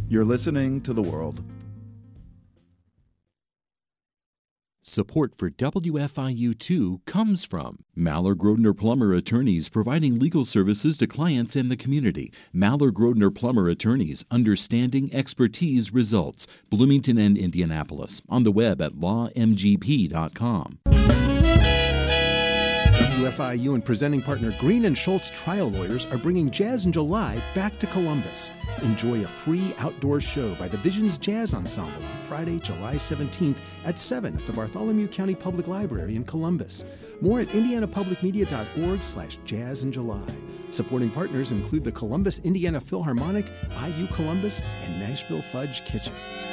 You're listening to The World. Support for WFIU2 comes from Maller Grodner Plummer Attorneys, providing legal services to clients and the community. Maller Grodner Plummer Attorneys, understanding, expertise, results. Bloomington and Indianapolis. On the web at lawmgp.com. WFIU and presenting partner Green & Schultz Trial Lawyers are bringing Jazz in July back to Columbus. Enjoy a free outdoor show by the Visions Jazz Ensemble on Friday, July 17th at 7 at the Bartholomew County Public Library in Columbus. More at indianapublicmedia.org/jazzinjuly. Supporting partners include the Columbus Indiana Philharmonic, IU Columbus, and Nashville Fudge Kitchen.